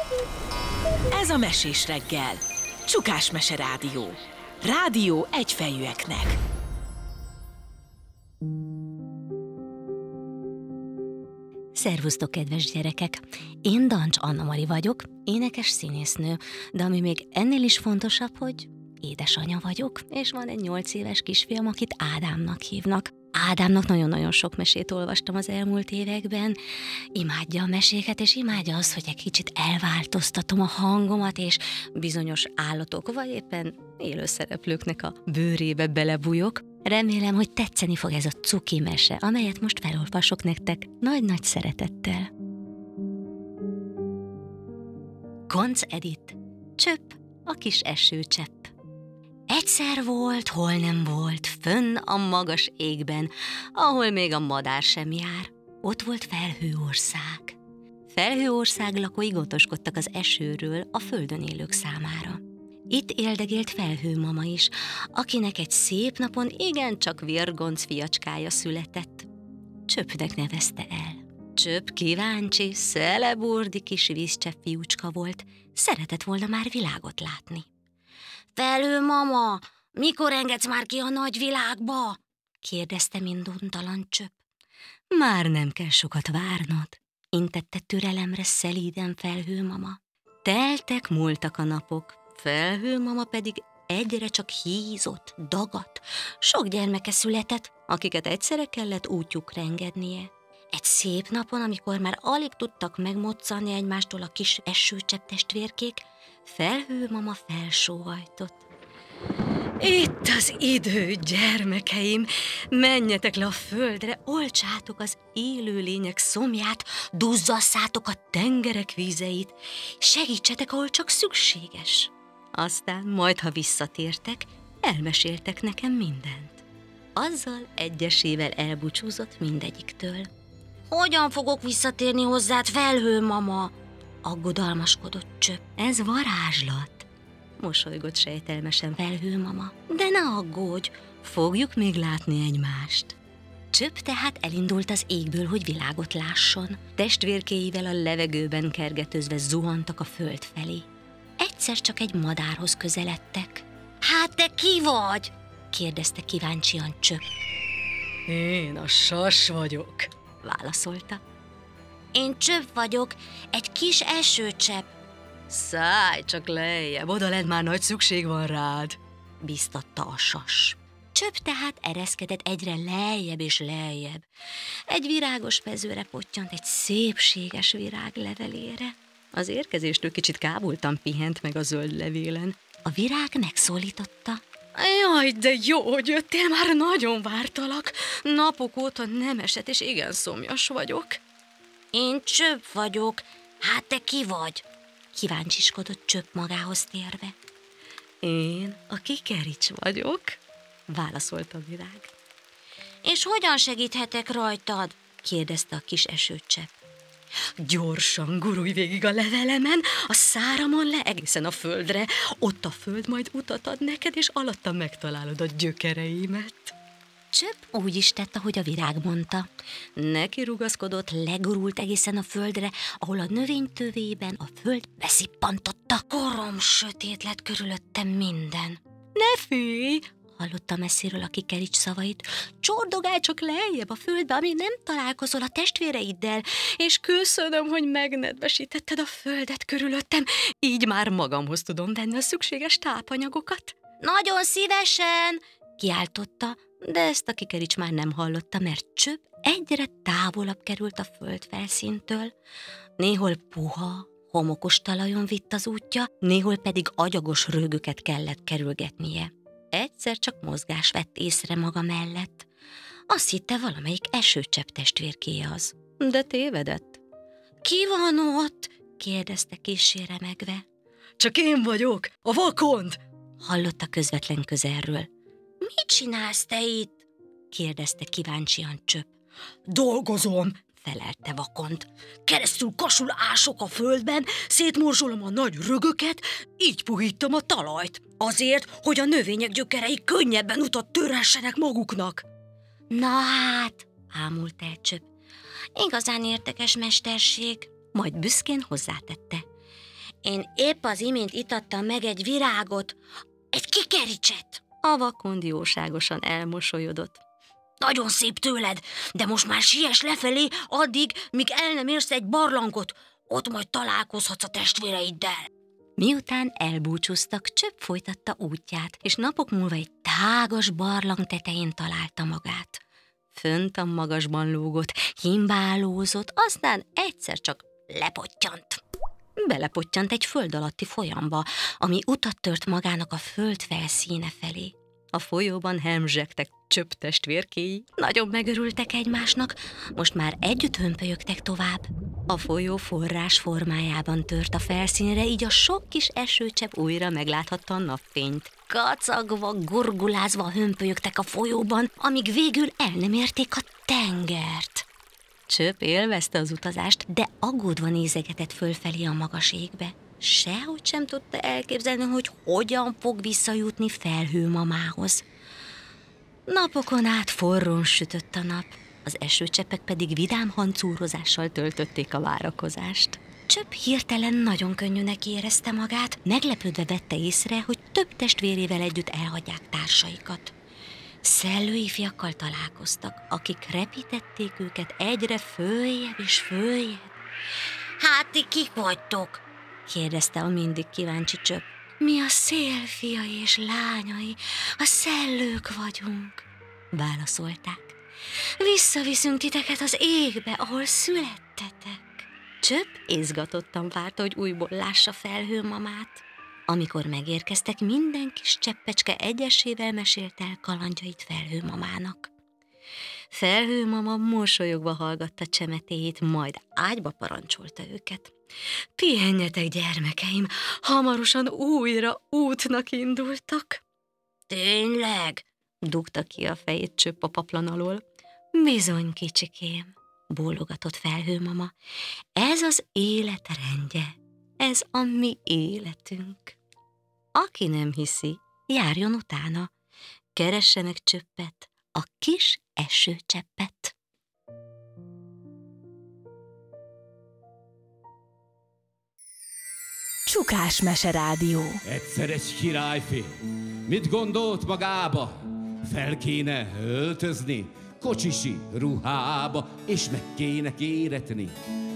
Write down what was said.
Ez a Mesés reggel. Csukás Mese Rádió. Rádió egyfejűeknek. Szervusztok, kedves gyerekek! Én Dancs Anna-Mari vagyok, énekes színésznő, de ami még ennél is fontosabb, hogy édesanya vagyok, és van egy 8 éves kisfiam, akit Ádámnak hívnak. Ádámnak nagyon-nagyon sok mesét olvastam az elmúlt években, imádja a meséket, és imádja azt, hogy egy kicsit elváltoztatom a hangomat, és bizonyos állatok, vagy éppen élőszereplőknek a bőrébe belebújok. Remélem, hogy tetszeni fog ez a cuki mese, amelyet most felolvasok nektek nagy-nagy szeretettel. Koncz Edith, Csöpp, a kis esőcsepp. Egyszer volt, hol nem volt, fönn a magas égben, ahol még a madár sem jár. Ott volt Felhőország. Felhőország lakói gondoskodtak az esőről a földön élők számára. Itt éldegélt Felhőmama is, akinek egy szép napon igencsak virgonc fiacskája született. Csöppnek nevezte el. Csöpp kíváncsi, szeleburdi kis vízcsepp fiúcska volt, szeretett volna már világot látni. Felhőmama, mikor engedsz már ki a nagyvilágba? Kérdezte minduntalan Csöpp. Már nem kell sokat várnod, intette türelemre szelíden Felhőmama. Teltek, múltak a napok, Felhőmama pedig egyre csak hízott, dagadt. Sok gyermeke született, akiket egyszerre kellett útjukra engednie. Egy szép napon, amikor már alig tudtak megmoccani egymástól a kis esőcsepp testvérkék, Felhőmama felsóhajtott. Itt az idő, gyermekeim! Menjetek le a földre, oltsátok az élőlények szomját, duzzasszátok a tengerek vízeit, segítsetek, ahol csak szükséges. Aztán majd, ha visszatértek, elmeséltek nekem mindent. Azzal egyesével elbúcsúzott mindegyiktől. Hogyan fogok visszatérni hozzád, Felhőmama? Aggodalmaskodott Csöpp. Ez varázslat, mosolygott sejtelmesen Felhőmama. De ne aggódj, fogjuk még látni egymást. Csöpp tehát elindult az égből, hogy világot lásson. Testvérkéivel a levegőben kergetőzve zuhantak a föld felé. Egyszer csak egy madárhoz közeledtek. Hát te ki vagy? Kérdezte kíváncsian Csöpp. Én a sas vagyok, válaszolta. Én Csöpp vagyok, egy kis esőcsepp. Szállj csak lejjebb, odalent már nagy szükség van rád, biztatta a sas. Csöpp tehát ereszkedett egyre lejjebb és lejjebb. Egy virágos mezőre pottyant egy szépséges virág levelére. Az érkezéstől kicsit kábultan pihent meg a zöld levélen. A virág megszólította. Jaj, de jó, hogy jöttél, már nagyon vártalak. Napok óta nem esett, és igen szomjas vagyok. Én Csöpp vagyok, hát te ki vagy? Kíváncsiskodott Csöpp magához térve. Én a kikerics vagyok, válaszolta a virág. És hogyan segíthetek rajtad? Kérdezte a kis esőcsepp. Gyorsan gurulj végig a levelemen, a száramon le egészen a földre, ott a föld majd utat ad neked, és alatta megtalálod a gyökereimet. Csöpp úgy is tett, ahogy a virág mondta. Neki rugaszkodott, legurult egészen a földre, ahol a növény tövében a föld beszippantotta. Korom sötét lett körülöttem minden. Ne félj! Hallotta messziről a kikerics szavait. Csordogálj csak lejjebb a földbe, amíg nem találkozol a testvéreiddel, és köszönöm, hogy megnedvesítetted a földet körülöttem, így már magamhoz tudom venni a szükséges tápanyagokat. Nagyon szívesen! Kiáltotta, de ezt a kikerics már nem hallotta, mert Csöpp egyre távolabb került a föld felszíntől. Néhol puha, homokos talajon vitt az útja, néhol pedig agyagos rögöket kellett kerülgetnie. Egyszer csak mozgás vett észre maga mellett. Azt hitte, valamelyik esőcsepp testvérkéje az, de tévedett. Ki van ott? Kérdezte kissé remegve. Csak én vagyok, a vakond! Hallotta közvetlen közelről. Mit csinálsz te itt? Kérdezte kíváncsian Csöpp. Dolgozom, felelte vakond. Keresztül kasul ások a földben, szétmorzsolom a nagy rögöket, így puhítom a talajt. Azért, hogy a növények gyökerei könnyebben utat törhessenek maguknak. Na hát, ámult el Csöpp. Igazán érdekes mesterség. Majd büszkén hozzátette. Én épp az imént itattam meg egy virágot, egy kikericset. A vakond jóságosan elmosolyodott. Nagyon szép tőled, de most már siess lefelé addig, míg el nem érsz egy barlangot. Ott majd találkozhatsz a testvéreiddel. Miután elbúcsúztak, Csöpp folytatta útját, és napok múlva egy tágas barlang tetején találta magát. Fönt a magasban lógott, himbálózott, aztán egyszer csak lepottyant. Belepottyant egy föld alatti folyamba, ami utat tört magának a föld felszíne felé. A folyóban hemzsegtek Csöpp testvérkéi, nagyon megörültek egymásnak, most már együtt hömpölyögtek tovább. A folyó forrás formájában tört a felszínre, így a sok kis esőcsepp újra megláthatta a napfényt. Kacagva, gurgulázva hömpölyögtek a folyóban, amíg végül el nem érték a tengert. Csöpp élvezte az utazást, de aggódva nézegetett fölfelé a magas égbe. Sehogy sem tudta elképzelni, hogy hogyan fog visszajutni Felhőmamához. Napokon át forrón sütött a nap, az esőcseppek pedig vidám hancúrozással töltötték a várakozást. Csöpp hirtelen nagyon könnyűnek érezte magát, meglepődve vette észre, hogy több testvérével együtt elhagyják társaikat. Szellő ifjakkal találkoztak, akik repítették őket egyre följebb és följebb. Hát ti kik vagytok? Kérdezte a mindig kíváncsi Csöpp. Mi a szél fiai és lányai, a szellők vagyunk, válaszolták. Visszaviszünk titeket az égbe, ahol születtetek. Csöpp izgatottan várta, hogy újból lássa Felhőmamát. Amikor megérkeztek, minden kis cseppecske egyesével mesélte el kalandjait Felhőmamának. Felhőmama mosolyogva hallgatta csemetéjét, majd ágyba parancsolta őket. Pihenjetek, gyermekeim, hamarosan újra útnak indultak. Tényleg? Dugta ki a fejét Csöpp a paplan alól. Bizony, kicsikém, bólogatott Felhőmama. Ez az élet rendje, ez a mi életünk. Aki nem hiszi, járjon utána, keresse meg Csöppet, a kis esőcseppet. Csukás Meserádió. Egyszer egy királyfi, mit gondolt magába? Fel kéne öltözni kocsisi ruhába, és meg kéne kéretni